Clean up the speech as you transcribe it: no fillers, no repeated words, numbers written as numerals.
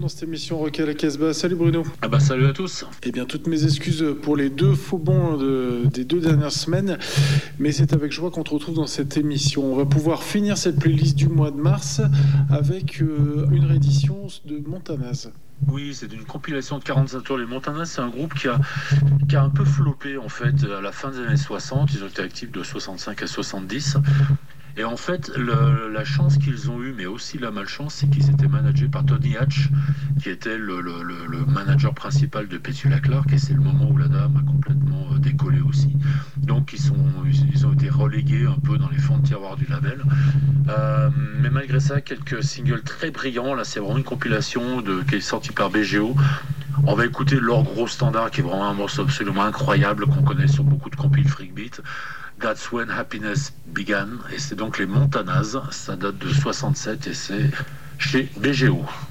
dans cette émission Rock à la Casbah. Salut Bruno. Salut à tous. Eh bien, toutes mes excuses pour les deux faux bons des 2 dernières semaines, mais c'est avec joie qu'on te retrouve dans cette émission. On va pouvoir finir cette playlist du mois de mars avec une réédition de Montanaz. Oui, c'est une compilation de 45 tours. Les Montanaz, c'est un groupe qui a un peu floppé en fait à la fin des années 60. Ils ont été actifs de 65 à 70. Et en fait, la chance qu'ils ont eue, mais aussi la malchance, c'est qu'ils étaient managés par Tony Hatch, qui était le manager principal de Petula Clark, et c'est le moment où la dame a complètement décollé aussi. Donc ils ont été relégués un peu dans les fonds de tiroir du label. Mais malgré ça, quelques singles très brillants. Là, c'est vraiment une compilation qui est sortie par BGO. On va écouter leur gros standard, qui est vraiment un morceau absolument incroyable qu'on connaît sur beaucoup de compiles freakbeat. That's When Happiness Began, et c'est donc les Montanaz. Ça date de 67 et c'est chez BGO.